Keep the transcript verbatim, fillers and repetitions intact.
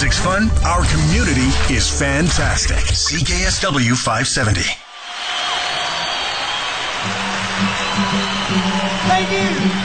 music's fun, our community is fantastic. C K S W five seventy. Thank you.